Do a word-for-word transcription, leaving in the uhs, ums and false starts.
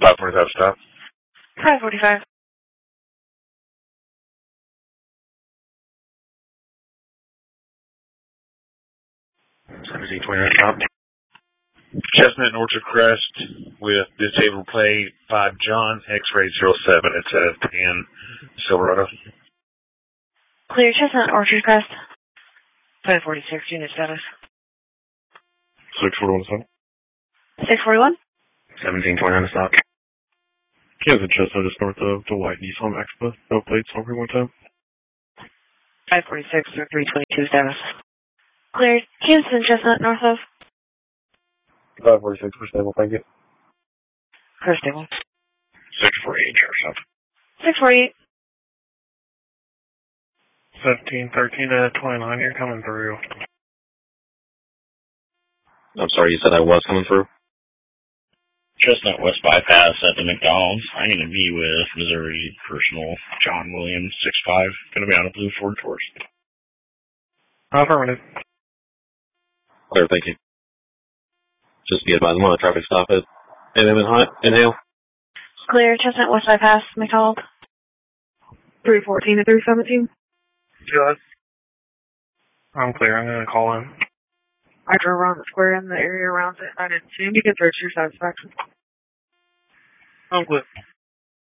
five forty-five stop. five forty-five. seventeen twenty-nine stop. Chestnut and Orchard Crest with disabled plate five John, X-ray zero seven. It's a ten Silverado. Clear Chestnut, Orchard Crest. five forty-six, unit status. six forty-one stop. six forty-one. seventeen twenty-nine stop. Kansas Chestnut just north of the white Nissan Maxima. No plates on one time. five forty-six or three twenty-two status. Cleared. Kansas and Chestnut north of. five forty-six for stable, thank you. For stable. six forty-eight, Jefferson. six forty-eight. seventeen thirteen at twenty-nine, you're coming through. I'm sorry, you said I was coming through? Chestnut West Bypass at the McDonald's. I'm going to be with Missouri Personal John Williams, six five. Going to be on a blue Ford Taurus. Affirmative. Clear, thank you. Just be advised, I'm on a traffic stop at N M and Hot. Inhale. Clear Chestnut West Bypass, McDonald. three fourteen to three seventeen. Good. I'm clear, I'm going to call in. I drove around the square in the area around it. I didn't see him. You can search your satisfaction. I'm clear.